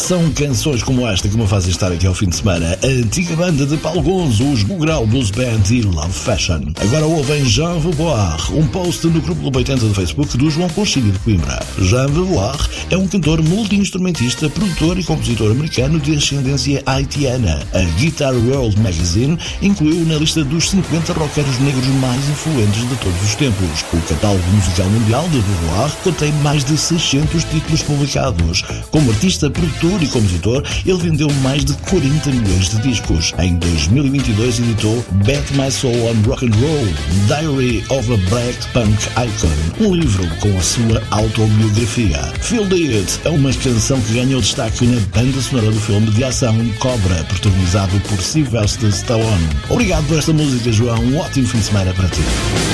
São canções como esta que me fazem estar aqui ao fim de semana. A antiga banda de Paulo Gonzo, os Gugrau Blues Band e Love Fashion. Agora ouvem Jean Vauboir, um post no grupo Clube 80 do Facebook do João Conchilha de Coimbra. Jean Vauboir é um cantor multi-instrumentista, produtor e compositor americano de ascendência haitiana. A Guitar World Magazine incluiu na lista dos 50 roqueiros negros mais influentes de todos os tempos. O catálogo musical mundial de Vauboir contém mais de 600 títulos publicados. Como artista, produtor e compositor, ele vendeu mais de 40 milhões de discos. Em 2022 editou Bet My Soul on Rock and Roll, Diary of a Black Punk Icon, um livro com a sua autobiografia. Feel It é uma canção que ganhou destaque na banda sonora do filme de ação Cobra, protagonizado por Sylvester Stallone. Obrigado por esta música, João. Um ótimo fim de semana para ti.